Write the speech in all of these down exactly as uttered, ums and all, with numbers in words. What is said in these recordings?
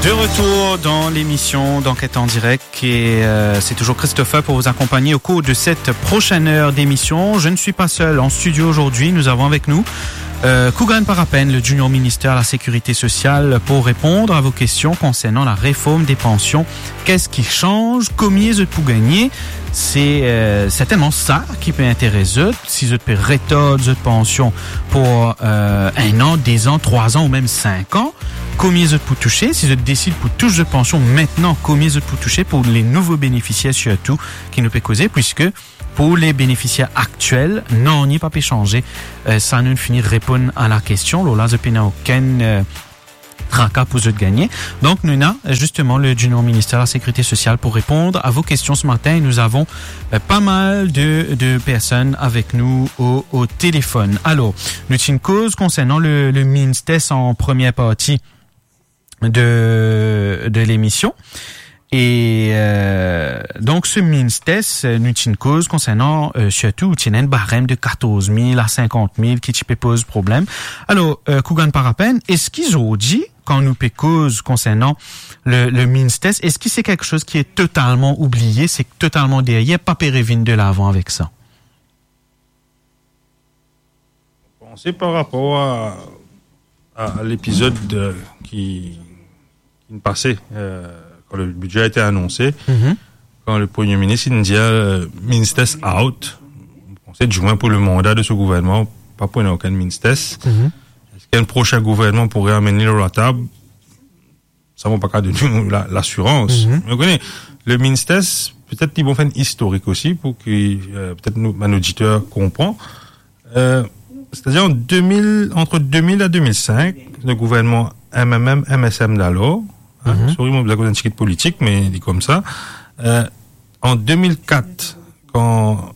De retour dans l'émission d'Enquête en direct et euh, c'est toujours Christopher pour vous accompagner au cours de cette prochaine heure d'émission. Je ne suis pas seul en studio aujourd'hui, nous avons avec nous euh, Kougan Parapen, le junior ministère de la Sécurité sociale, pour répondre à vos questions concernant la réforme des pensions. Qu'est-ce qui change? Combien vous pour gagner? C'est euh, certainement ça qui peut intéresser. Si vous pouvez rétorder votre pension pour euh, un an, deux ans, trois ans ou même cinq ans, combien vous pour toucher? Si vous décidez pour toucher de pension maintenant, combien vous pour toucher pour les nouveaux bénéficiaires surtout qui nous peut causer, puisque pour les bénéficiaires actuels, non, on n'y pas pu changer. Euh, ça nous finit de répondre à la question. Là, vous n'avez aucun euh, tracas pour vous gagner. Donc, nous avons justement le junior ministère de la Sécurité sociale pour répondre à vos questions ce matin. Nous avons euh, pas mal de, de personnes avec nous au, au téléphone. Alors, nous avons une cause concernant le, le MINSTES en première partie de, de l'émission. Et euh, donc, ce MINSTES, nous avons une cause concernant euh, surtout un barème de quatorze mille à cinquante mille qui te pose problème. Alors, euh, Kougan Parapen, est-ce qu'ils ont dit, quand nous payons cause concernant le, le MINSTES, est-ce que c'est quelque chose qui est totalement oublié, c'est totalement derrière, pas pérévine de l'avant avec ça? Pensez par rapport à, à l'épisode de, qui, qui passait, euh, quand le budget a été annoncé, mm-hmm. quand le Premier ministre il dit euh, MINSTES out, c'est du moins pour le mandat de ce gouvernement, pas pour aucun MINSTES. Mm-hmm. Est-ce qu'un prochain gouvernement pourrait amener la table? Ça ne va pas de nous la, l'assurance. Mm-hmm. Mais connaît, le MINSTES, peut-être qu'ils vont faire une historique aussi pour que euh, peut-être nous, un auditeur comprend. Euh, c'est-à-dire en deux mille, entre deux mille et deux mille cinq, le gouvernement M M M, M S M d'alors, hein, mm-hmm. sorry, moi, vous avez un ticket politique, mais dit comme ça. Euh, en deux mille quatre, quand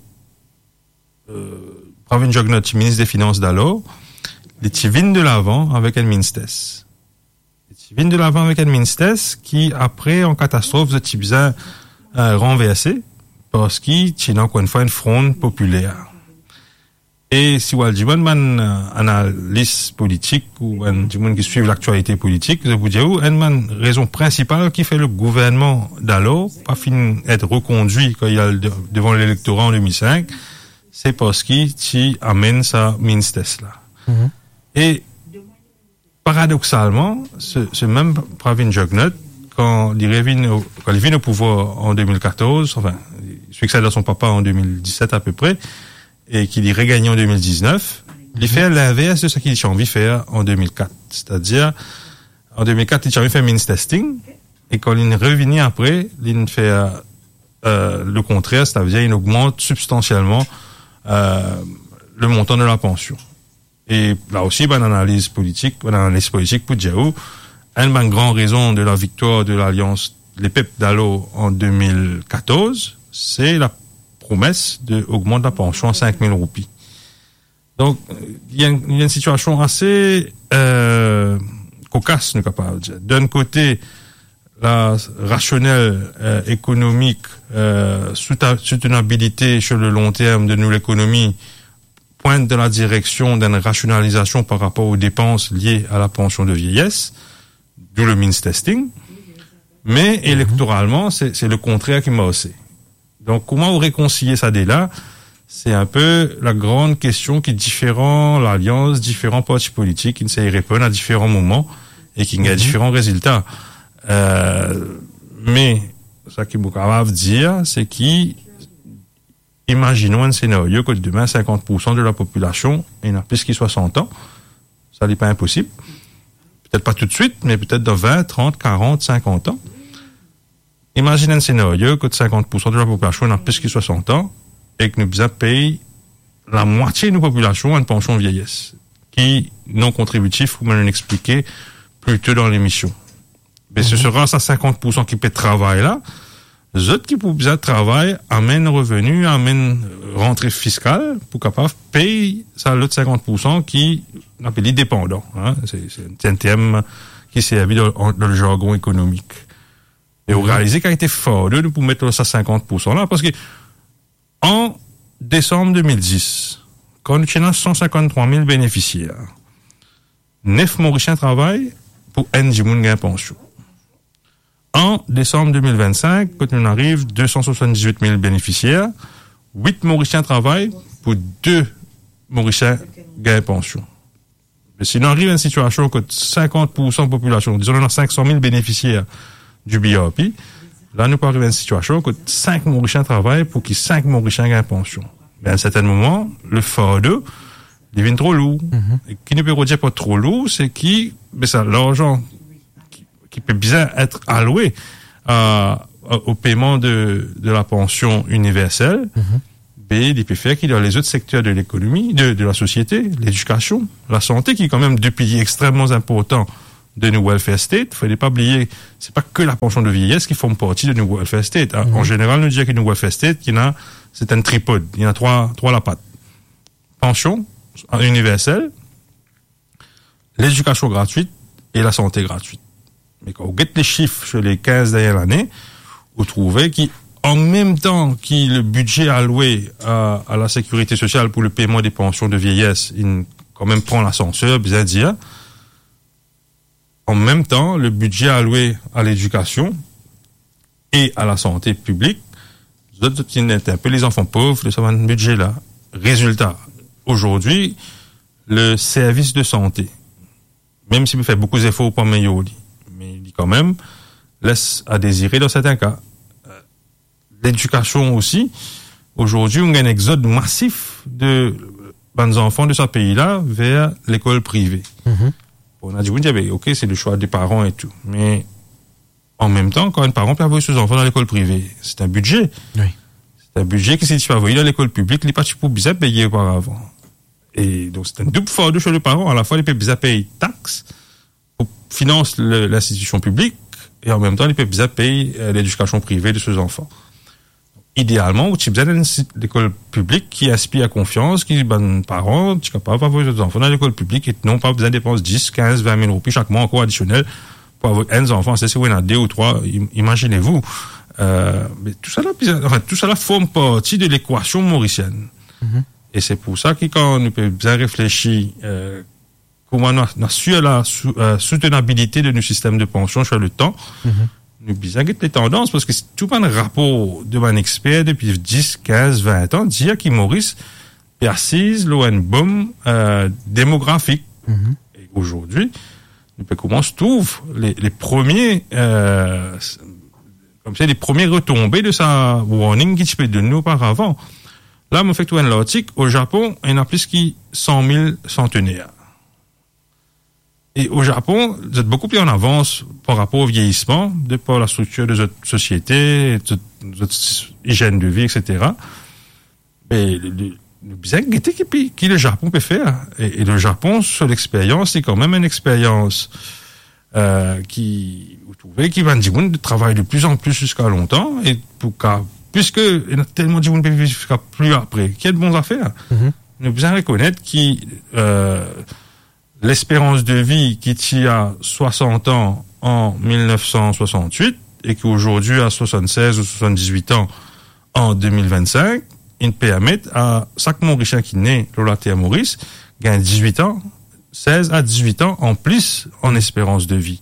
euh, Pravin Jugnauth, ministre des Finances d'alors, les Tivines de l'avant avec un MINSTES. Les Tivines de l'avant avec un MINSTES qui, après, en catastrophe, vous êtes bien euh, renversé parce qu'il y a encore une fois une fronde populaire. Et si vous avez une analyse politique ou un monde qui suit l'actualité politique, je vous dis, une raison principale qui fait le gouvernement d'alors pas fin être reconduit quand il y a le, devant l'électorat en deux mille cinq, c'est parce qu'il amène sa MINSTES là. Mm-hmm. Et paradoxalement, ce, ce même Pravin Jugnauth, quand il revient au, quand il vient au pouvoir en deux mille quatorze, enfin, il succède à son papa en deux mille dix-sept à peu près, et qu'il y regagné en deux mille dix-neuf, mm-hmm. il fait l'inverse de ce qu'il a envie de faire en deux mille quatre. C'est-à-dire, en deux mille quatre, il a envie de faire MINSTESting, et quand il revient après, il fait euh, le contraire, c'est-à-dire il augmente substantiellement euh, le montant de la pension. Et là aussi, ben, analyse politique, ben, analyse politique pour dire, oh, une ben, grande raison de la victoire de l'Alliance, les P E P d'Allo en deux mille quatorze, c'est la promesse d'augmenter la pension à cinq mille roupies. Donc, il y, y a une situation assez euh, cocasse, nous capable de dire. D'un côté, la rationnelle euh, économique, euh, soutenabilité sur le long terme de nous l'économie, pointe dans la direction d'une rationalisation par rapport aux dépenses liées à la pension de vieillesse, d'où le MINSTESting. Mais mm-hmm. électoralement, c'est, c'est le contraire qui m'a haussé. Donc, comment on réconcilie ça dès là? C'est un peu la grande question qui différents l'alliance, différents partis politiques qui essaient de répondre à différents moments et qui mm-hmm. a différents résultats. Euh, mais, ça qui est capable de dire, c'est qu'il imaginons un scénario que demain, cinquante pour cent de la population il a plus de soixante ans. Ça n'est pas impossible. Peut-être pas tout de suite, mais peut-être dans vingt, trente, quarante, cinquante ans. Imaginez un scénario que cinquante pour cent de la population a plus de soixante ans et que nous besoin payer la moitié de nos populations une pension vieillesse, qui non contributif, comme on l'a expliqué plus tôt dans l'émission. Mais mm-hmm. ce sera ça cinquante pour cent qui peut travailler là. Les autres qui pour besoin de travail amènent revenu, amènent rentrée fiscale pour capable payer ça l'autre cinquante pour cent qui on appelle dépendant. Hein. C'est, c'est un thème qui s'est servi dans, dans le jargon économique. Et vous réalisez qu'il a été fort de pour mettre ça cinquante pour cent là parce que en décembre deux mille dix, quand nous avons cent cinquante-trois mille bénéficiaires, neuf Mauriciens travaillent pour un dix moun gain pension. En décembre deux mille vingt-cinq, quand on arrive, deux cent soixante-dix-huit mille bénéficiaires, huit Mauriciens travaillent pour deux Mauriciens gagnent pension. Mais si on arrive à une situation que cinquante pour cent de la population, disons on a cinq cent mille bénéficiaires du B R P, là nous pouvons arriver à une situation que cinq Mauriciens travaillent pour que cinq Mauriciens gagnent pension. Mais à un certain moment, le fardeau devient trop lourd. Mm-hmm. Et qui ne peut dire pas trop lourd, c'est qui, mais ça, l'argent qui, qui peut bien être alloué à, à, au paiement de, de la pension universelle, mm-hmm. mais il peut faire qu'il y a les autres secteurs de l'économie, de, de la société, l'éducation, la santé, qui est quand même deux piliers extrêmement importants de nos welfare state. Il ne faut pas oublier, c'est pas que la pension de vieillesse qui forme partie de nos welfare state. Hein. Mm-hmm. En général, nous disons que nos welfare state, il y en a, c'est un tripode. Il y en a trois, trois la patte. Pension universelle, l'éducation gratuite et la santé gratuite. Mais quand vous regardez les chiffres sur les quinze dernières années, vous trouvez qu'en même temps que le budget alloué à, à la sécurité sociale pour le paiement des pensions de vieillesse, il quand même prend l'ascenseur, bien dire. En même temps, le budget alloué à l'éducation et à la santé publique, d'autres qui étaient un peu les enfants pauvres de ce budget-là. Résultat, aujourd'hui, le service de santé, même s'il fait beaucoup d'efforts pour m'améliorer, mais il quand même laisse à désirer dans certains cas. L'éducation aussi, aujourd'hui, on a un exode massif de bonnes enfants de ce pays-là vers l'école privée. Mm-hmm. On a dit, vous dites, ok, c'est le choix des parents et tout. Mais en même temps, quand un parent peut envoyer ses enfants dans l'école privée, c'est un budget. Oui. C'est un budget qui, si tu vas envoyer dans l'école publique, il n'est pas pour bien payer auparavant. Et donc, c'est un double fardeau chez le parent. À la fois, il peut bien payer taxes pour financer le, l'institution publique et en même temps, il peut bien payer euh, l'éducation privée de ses enfants. Idéalement, tu as besoin d'une école publique qui inspire à confiance, qui, ben, parents, tu es capable d'envoyer tes enfants dans l'école publique et non pas besoin de dépenser dix, quinze, vingt mille roupies chaque mois encore additionnel pour avoir un enfant. C'est si vous en avez deux ou trois, imaginez-vous. Euh, mais tout ça là, enfin, tout ça là forme partie de l'équation mauricienne. Mm-hmm. Et c'est pour ça que quand nous pouvons bien réfléchir, euh, comment on assure la sou, euh, soutenabilité de nos systèmes de pension sur le temps, mm-hmm. nous bien les tendances, parce que c'est tout un rapport de mon expert depuis dix, quinze, vingt ans, dire qu'il Maurice persiste l'O N boom euh, démographique. Mm-hmm. Et aujourd'hui, nous pouvons commencer trouve les, les premiers, euh, comme ça, les premiers retombées de sa warning qui peut donner auparavant. Là, on fait tout un l'article. Au Japon, il y en a plus que cent mille centenaires. Et au Japon, vous êtes beaucoup plus en avance par rapport au vieillissement, de par la structure de votre société, de votre hygiène de vie, et cetera. Mais le, le, le bizarre qui, qui le Japon peut faire. Et, et le Japon, sur l'expérience, c'est quand même une expérience euh, qui, vous trouvez, qui va dire de travailler de plus en plus jusqu'à longtemps, et pour qu'à puisque il y a tellement de gens qui ne peuvent plus après, qu'il y a de bonnes affaires. Mm-hmm. Nous devons reconnaître que euh, l'espérance de vie qui tient à soixante ans en mille neuf cent soixante-huit et qu'aujourd'hui à soixante-seize ou soixante-dix-huit ans en deux mille vingt-cinq, il permet à chaque Mauricien qui naît dans la terre Maurice gagne dix-huit ans, seize à dix-huit ans en plus en espérance de vie.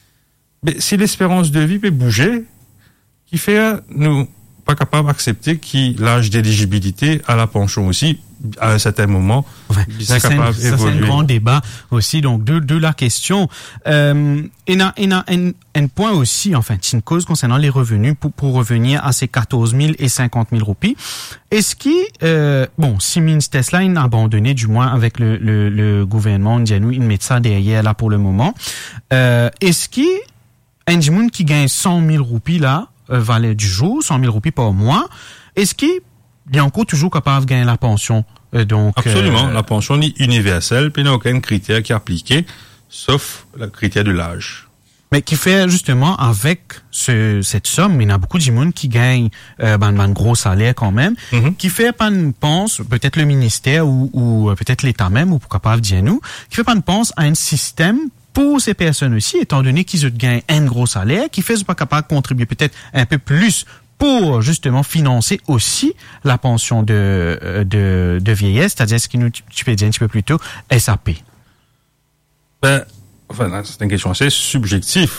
Mais si l'espérance de vie peut bouger, qui fait nous pas capable d'accepter que l'âge d'éligibilité à la pension aussi, à un certain moment, enfin, ça, capable c'est un, ça c'est un grand débat aussi, donc de, de la question. Euh, il y a, il y a un, un point aussi, enfin, c'est une cause concernant les revenus, pour, pour revenir à ces quatorze mille et cinquante mille roupies. Est-ce qu'il, euh, bon, Siemens Tesla, il a abandonné, du moins, avec le, le, le gouvernement indianou, il met ça derrière, là, pour le moment. Euh, est-ce qu'il, un monde qui gagne cent mille roupies, là, euh, valait du jour, cent mille roupies par mois, est-ce qu'il il est encore toujours capable de gagner la pension? Euh, donc, Absolument. Euh, la pension est universelle, puis il n'y a aucun critère qui est appliqué, sauf le critère de l'âge. Mais qui fait justement avec ce, cette somme, il y a beaucoup de gens qui gagnent euh, ben, ben gros salaire quand même, mm-hmm. qui fait pas une pense, peut-être le ministère ou, ou peut-être l'État même, ou pourquoi pas dire nous, qui fait pas une pense à un système pour ces personnes aussi, étant donné qu'ils gagnent un gros salaire, qui fait pas capable de contribuer peut-être un peu plus pour justement financer aussi la pension de de, de vieillesse, c'est-à-dire ce qui nous tu peux dire un petit peu plus tôt S A P. Ben, enfin, c'est une question assez subjective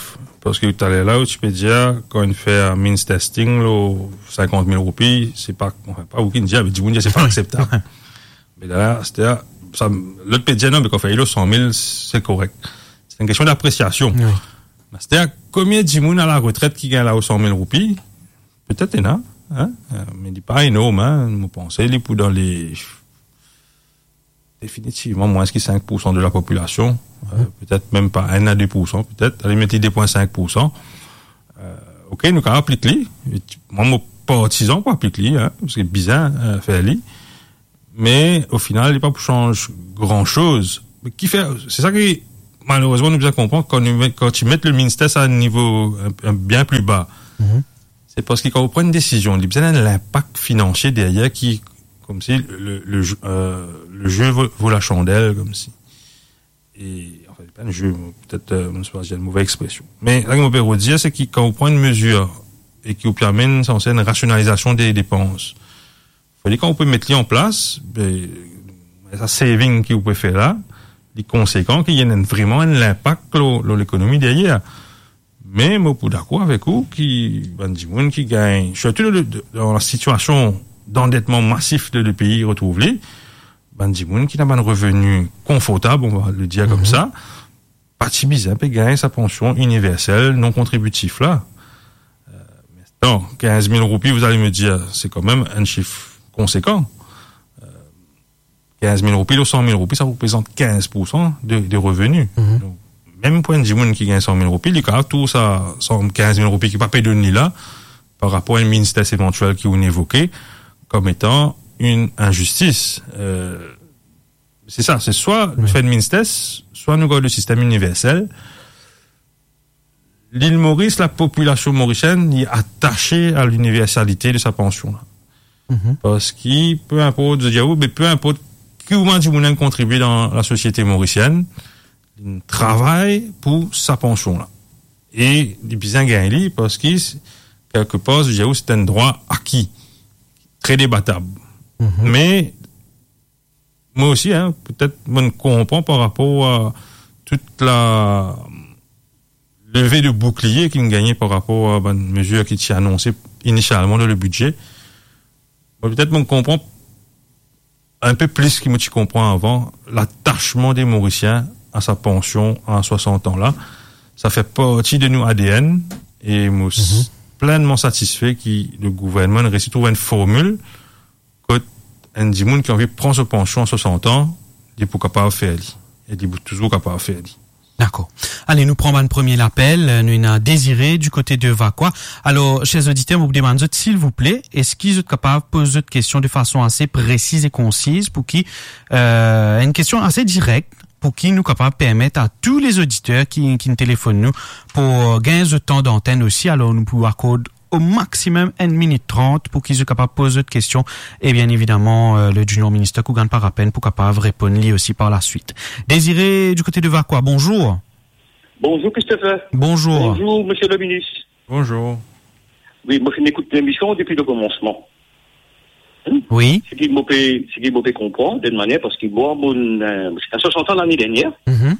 parce que tu allais là où tu peux dire, quand on fait un means testing, là, cinquante mille roupies, c'est pas, enfin, pas aucun dia, mais du monde, c'est pas acceptable. Mais là, c'était, ça, l'autre peut dire, non, mais quand on fait, là, cent mille, c'est correct. C'est une question d'appréciation. Oui. Mais c'était, combien de gens à la retraite qui gagne là, aux cent mille roupies? Peut-être, il y en a, hein, mais il n'est pas énorme, hein, je pense, il est pour dans les, définitivement moins que cinq pour cent de la population, euh, mmh. peut-être même pas un à deux pour cent, peut-être, allez mettre deux virgule cinq pour cent. Euh, ok, nous, quand on applique les, moi, mon partisan pour appliquer les, hein, parce que c'est bizarre, euh, faire les, mais au final, il n'est pas pour changer grand chose. Mais qui fait, c'est ça que, malheureusement, nous besoin comprendre quand, nous, quand tu mets le ministère à un niveau un, un bien plus bas, mmh. c'est parce que quand on prend une décision, il y a besoin d'un impact financier derrière qui, comme si le, le, euh, le jeu vaut, vaut la chandelle, comme si. Et, enfin, pas un jeu, peut-être, euh, j'ai une mauvaise expression. Mais, là, ce que je peux dire, c'est que quand on prend une mesure et qui vous permet une, une rationalisation des dépenses, il faut dire quand on peut mettre les en place, ben, ça saving qui vous pouvez faire là, les conséquences, qu'il y ait vraiment un impact sur l'économie derrière. Mais, moi, pour d'accord avec vous, qui, ben, du monde qui gagne, surtout dans la situation d'endettement massif de le pays retrouvé, ben, du monde qui n'a pas de revenus confortables, on va le dire mmh. comme ça, pas de bizarre, peut gagner sa pension universelle, non contributif là. Euh, non, quinze mille roupies, vous allez me dire, c'est quand même un chiffre conséquent. Euh, quinze mille roupies ou cent mille roupies, ça représente quinze pour cent de, des revenus. Mmh. Donc, même point de monde qui gagne cent mille roupies, il y a tout ça, quinze mille roupies qui pas payé de ni là, par rapport à une ministère éventuelle qui vous évoqué, comme étant une injustice. Euh, c'est ça, c'est soit oui. fait de ministère, soit nous avons le système universel. L'île Maurice, la population mauricienne est attachée à l'universalité de sa pension. Là. Mm-hmm. Parce qu'il, peu importe, je dis, mais peu importe qui ou moins du monde contribue dans la société mauricienne, il travaille pour sa pension. Là. Et il bien gagner parce que quelque part, je dis, c'est un droit acquis. Très débattable. Mm-hmm. Mais, moi aussi, hein, peut-être, je ne comprends par rapport à toute la levée de bouclier qu'il gagnait par rapport à une mesure qui s'est annoncée initialement dans le budget. Moi, peut-être, je comprends un peu plus que je comprends avant l'attachement des Mauriciens à sa pension à soixante ans là. Ça fait partie de nous A D N et moi, mm-hmm. pleinement satisfait que le gouvernement réussit à trouver une formule que un dimoun qui a envie de prendre sa pension à soixante ans, il est pour capable de faire. Il est toujours capable de faire. D'accord. Allez, nous prenons un premier appel. Nous avons Désiré du côté de Vacqua. Alors, chers auditeurs, vous me demandez, s'il vous plaît, est-ce qu'ils sont capables de poser des questions de façon assez précise et concise pour qui, euh, une question assez directe, pour qui nous capables de permettre à tous les auditeurs qui, qui nous téléphonent nous, pour gagner de temps d'antenne aussi, alors nous pouvons accorder au maximum une minute trente pour qu'ils soient capables de poser des questions. Et bien évidemment, euh, le junior ministre Kougan par à peine pour capable de répondre lui aussi par la suite. Désiré du côté de Vacqua, bonjour. Bonjour Christopher. Bonjour. Bonjour monsieur le ministre. Bonjour. Oui, moi je m'écoute l'émission depuis le commencement. Hein? Oui. Ce qui m'a fait, ce qui m'a fait comprendre d'une manière, parce que moi, mon, euh, à soixante ans l'année dernière, mm-hmm.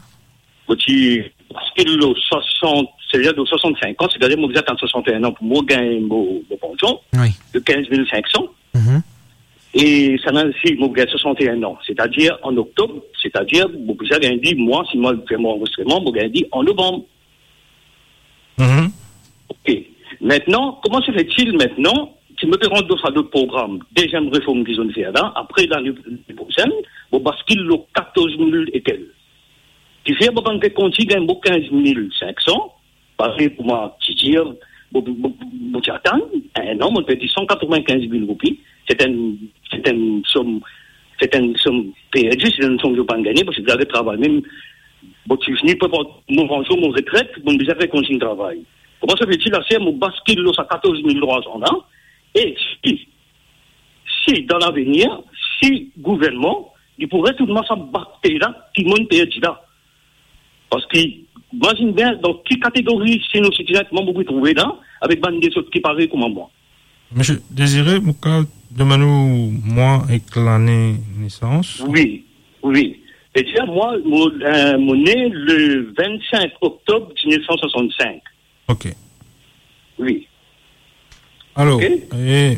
parce que le soixante, c'est-à-dire de soixante-cinq ans, c'est-à-dire que vous êtes en soixante et un ans pour moi gagner mon pension oui. de quinze mille cinq cents. Mm-hmm. Et ça n'a si moi gagne soixante et un ans, c'est-à-dire en octobre, c'est-à-dire vous pouvez gagner dit moi si moi fais mon enregistrement, vous gagnez dit en novembre. Mm-hmm. Ok. Maintenant, comment se fait-il maintenant qu'il me fait rendre d'autres d'autres programmes, deuxième réforme qu'ils ont fait là, après l'année prochaine, vous bascule le quatorze mille et quelques. Qui fait, bon, quand on gagne quinze mille cinq cents, pareil pour moi, qui dire, bon, bon, bon, tu attends, un an, on peut dire cent quatre-vingt-quinze mille roupies, c'est une, c'est une somme, c'est une somme perdue, c'est une somme que je ne peux pas gagner, parce que vous avez travaillé, même, bon, tu finis pas mon pension, mon retraite, bon, déjà fait continuer de travail. Comment ça fait-il, là, c'est, mon bascule, là, à quatorze mille trois cents ans, et si, si, dans l'avenir, si, gouvernement, il pourrait tout de même s'abattre là, qui monte perdu là. Parce que, imagine bien, dans quelle catégorie, c'est nos citoyens, comment vous pouvez trouver là, avec bande des autres qui paraît comme moi. Monsieur Désiré, demandez-nous moi et l'année naissance. Oui, oui. Et tiens, moi, mon, euh, mon né le vingt-cinq octobre mille neuf cent soixante-cinq. Ok. Oui. Alors, Ok. et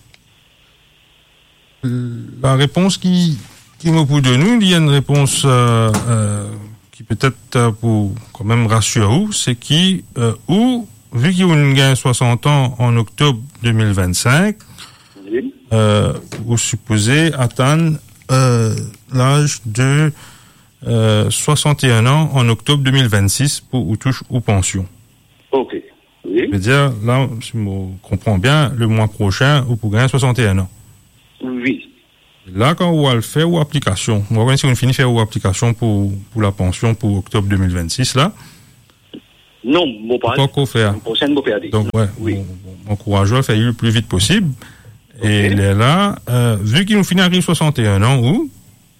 la réponse qui, qui me pour de nous, il y a une réponse euh, euh, qui peut-être euh, pour quand même rassurer, c'est qui, euh, ou, vu qu'il y a une gain soixante ans en octobre deux mille vingt-cinq, Oui. euh, vous supposez atteindre euh, l'âge de euh, soixante et un ans en octobre deux mille vingt-six pour ou touche ou pension. Ok. Oui. Je veux dire, là, si je comprends bien, le mois prochain, vous pourrez gagner soixante et un ans. Oui. Là, quand on va le faire ou application, on va voir si on finit faire ou application pour, pour la pension pour octobre deux mille vingt-six, là. Non, mon pas. Pas qu'on fait. Prochaine, mon père dit. Donc, ouais, Oui. mon, mon encourage à faire le plus vite possible. Et Ok. il est là, euh, vu qu'il nous finit à soixante et un ans, ou,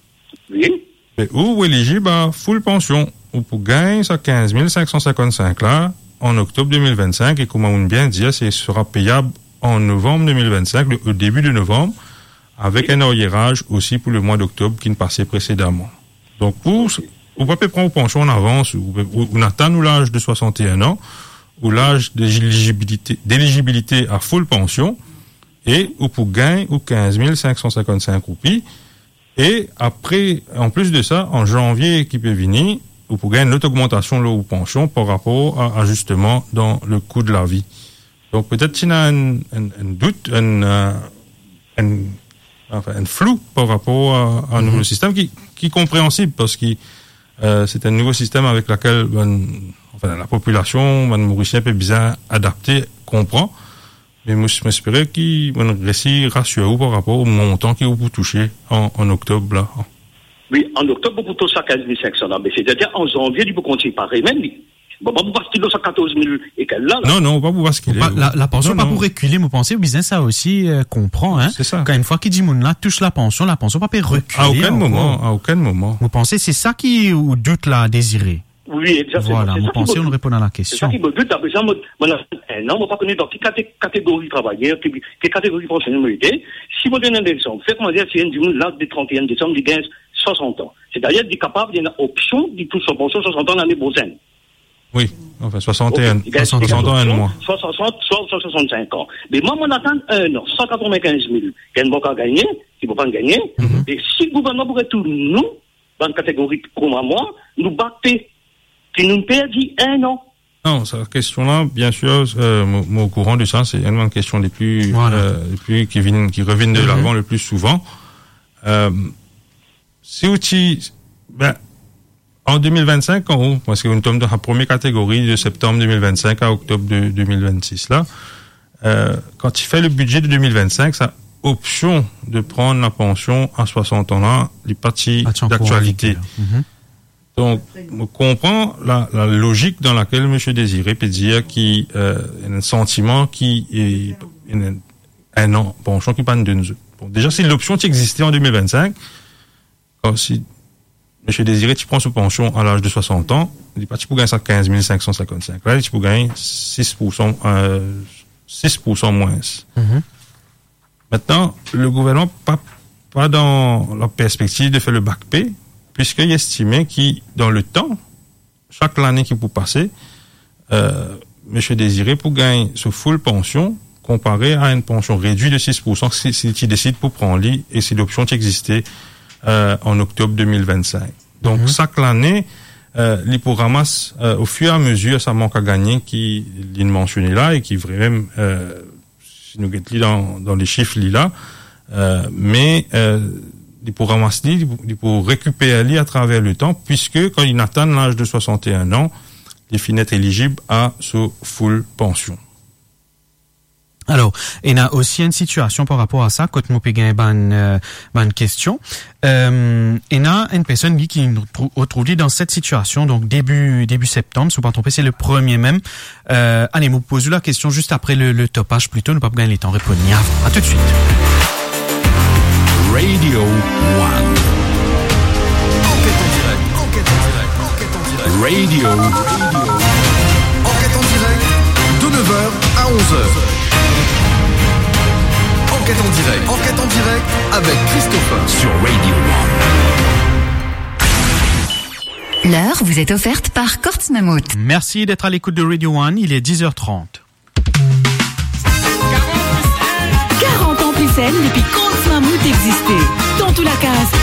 Oui. et ou, ou éligible à full pension, ou pour gagner ça quinze mille cinq cent cinquante-cinq là, en octobre deux mille vingt-cinq, et comme on bien dit, c'est sera payable en novembre deux mille vingt-cinq, le, au début de novembre, avec un arriérage aussi pour le mois d'octobre qui ne passait précédemment. Donc, pour, vous pouvez prendre vos pensions en avance, ou, ou, ou atteindre l'âge de soixante et un ans, ou l'âge d'éligibilité, d'éligibilité à full pension, et ou pour gain ou quinze mille cinq cent cinquante-cinq roupies. Et après, en plus de ça, en janvier qui peut venir, ou pour gagner une autre augmentation de la pension par rapport à ajustement dans le coût de la vie. Donc peut-être qu'il y a un, un, un doute, un, un, un, enfin, un flou par rapport à, à un nouveau système qui, qui est compréhensible parce que euh, c'est un nouveau système avec lequel ben, enfin, la population, ben, mauricienne peut bien adapter, comprend. Mais moi, je m'espérais qu'il va réussir rassurer par rapport au montant qu'il vous toucher en, en octobre, là. Oui, en octobre, pour tout ça, quinze mille cinq cents. Mais c'est-à-dire, en janvier, il peut continuer pareil même. Bon, bah, vous parce qu'il a quatorze mille et qu'elle là, là. Non, non, pas pour voir ce qu'il est. Pas- la, la pension, Non, pas non. pour reculer, vous pensez, au business, ça aussi euh, comprend, hein. C'est ça. Quand une fois qu'il dit, moun là, touche la pension, la pension, pas peut reculer. À aucun encore. moment, à aucun moment. Vous pensez, c'est ça qui, ou doute là, désiré. Oui, exactement. Voilà, C'est vous ça qui pensez, me- on répond à la C'est ça question. qui me dit, d'après ça, moi, moi, un an, moi, pas connu dans quelle caté- catégorie travailleur, quelle quelle catégorie professionnelle me était. Si vous donnez un exemple, faites comment dire, si un du l'âge du trente et un décembre, il gagne soixante ans. C'est-à-dire, il est capable, il y a une option, il touche son pension soixante ans l'année prochaine. Oui, enfin, soixante et un, Ok, il gagne- il soixante gagne ans et un option, mois. Soit soixante, soit soit soixante-cinq ans. Mais moi, mon attente, un an, cent quatre-vingt-quinze mille. Quel ne va pas gagner, qui ne va pas gagner. Et si le gouvernement pourrait tout nous, dans une catégorie comme à moi, nous battre, qui nous perdit un an. Non, cette question-là, bien sûr, euh, moi, moi, au courant de ça, c'est une des questions les plus, Voilà. euh, les plus qui viennent, qui reviennent de Mhm. l'avant le plus souvent. Euh, si outil, ben, en deux mille vingt-cinq, quand on, parce qu'on tombe dans la première catégorie de septembre deux mille vingt-cinq à octobre de deux mille vingt-six, là, euh, quand il fait le budget de deux mille vingt-cinq, ça option de prendre la pension à soixante ans là, les parties Ah, tiens, d'actualité. pour en vigueur. Mhm. Donc, on comprend la, la logique dans laquelle M. Désiré peut dire qu'il euh, y a un sentiment qui est un, un an, pension qui panne de nous. Bon, déjà, c'est l'option qui existait en deux mille vingt-cinq. Quand si M. Désiré, tu prends sa pension à l'âge de soixante ans, il dit pas, tu peux gagner ça quinze mille cinq cent cinquante-cinq. Là, tu peux gagner six pour cent, euh, six pour cent moins. Mhm. Maintenant, le gouvernement pas, pas dans la perspective de faire le back pay, puisqu'il estimait qu'il, dans le temps, chaque année qui peut passer, euh, M. Désiré pour gagner ce full pension, comparé à une pension réduite de six pour cent, si, si tu décides pour prendre lit, et c'est l'option qui existait, euh, en octobre deux mille vingt-cinq. Donc, Mm-hmm. chaque année, euh, les pour ramasse, euh, au fur et à mesure, ça manque à gagner, qui, il mentionné là, et qui vraiment, euh, si nous guettons dans, dans les chiffres là, euh, mais, euh, il pour ramasser, il pour récupérer à travers le temps, puisque quand il atteint l'âge de soixante et un ans, il finit éligible à ce full pension. Alors, il y a aussi une situation par rapport à ça, quand nous payons une euh, bonne question. Euh, il y a une personne qui, qui nous trou- retrouve dans cette situation, donc début début septembre, si vous ne pas tromper, c'est le premier même. Euh, allez, vous posez la question juste après le, le topage plutôt, nous pas gagner les temps répondre avant. À tout de suite. Radio One. Enquête en direct, enquête en direct, enquête en direct. Radio. Radio. Enquête en direct de neuf heures à onze heures. Enquête en direct, enquête en direct avec Christopher sur Radio One. L'heure vous est offerte par Kortz Mammut. Merci d'être à l'écoute de Radio One, il est dix heures trente. quarante ans plus saine depuis Kortz Mammut existait.